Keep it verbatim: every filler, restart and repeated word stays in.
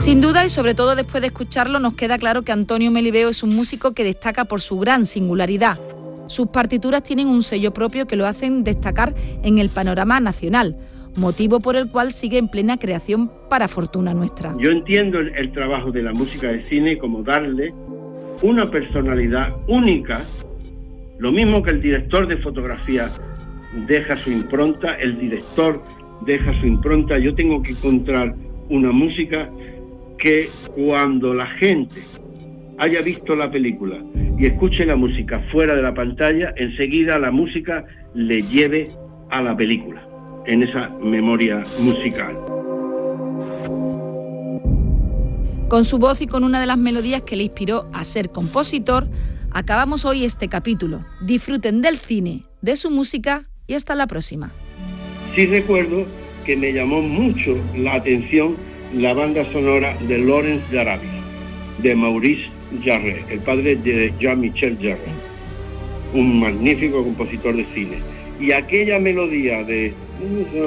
Sin duda, y sobre todo después de escucharlo, nos queda claro que Antonio Melibeo es un músico que destaca por su gran singularidad. Sus partituras tienen un sello propio que lo hacen destacar en el panorama nacional, motivo por el cual sigue en plena creación para fortuna nuestra. Yo entiendo el, el trabajo de la música de cine como darle una personalidad única, lo mismo que el director de fotografía deja su impronta, el director deja su impronta. Yo tengo que encontrar una música que cuando la gente haya visto la película y escuche la música fuera de la pantalla, enseguida la música le lleve a la película, en esa memoria musical. Con su voz y con una de las melodías que le inspiró a ser compositor, acabamos hoy este capítulo. Disfruten del cine, de su música y hasta la próxima. Sí recuerdo que me llamó mucho la atención la banda sonora de Lawrence de Arabia, de Maurice Jarre, el padre de Jean-Michel Jarre, un magnífico compositor de cine. Y aquella melodía de